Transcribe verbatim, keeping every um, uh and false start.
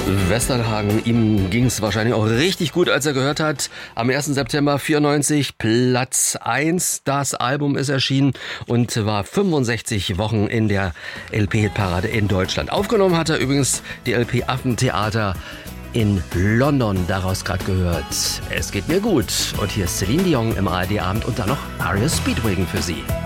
Westernhagen, ihm ging es wahrscheinlich auch richtig gut, als er gehört hat. Am ersten September vierundneunzig, Platz eins. Das Album ist erschienen und war fünfundsechzig Wochen in der L P-Parade in Deutschland. Aufgenommen hat er übrigens die L P Affentheater in London, daraus gerade gehört. Es geht mir gut. Und hier ist Celine Dion im A R D-Abend und dann noch Aria Speedwagon für Sie.